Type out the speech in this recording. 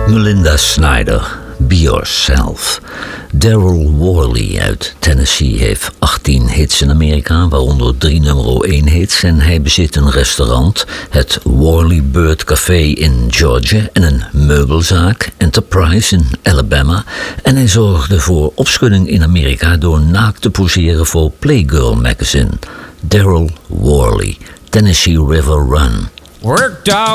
Melinda Snyder, Be Yourself. Daryl Worley uit Tennessee heeft 18 hits in Amerika, waaronder 3 nummer 1 hits. En hij bezit een restaurant, het Worley Bird Café in Georgia, en een meubelzaak, Enterprise in Alabama. En hij zorgde voor opschudding in Amerika door naakt te poseren voor Playgirl magazine. Daryl Worley, Tennessee River Run. Worked all